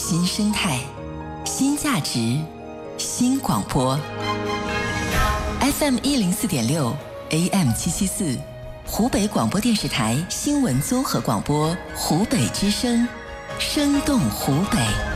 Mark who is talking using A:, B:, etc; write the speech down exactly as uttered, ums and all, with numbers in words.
A: 新生态，新价值，新广播。F M 一零四点六 ，A M 七七四，湖北广播电视台新闻综合广播，湖北之声，生动湖北。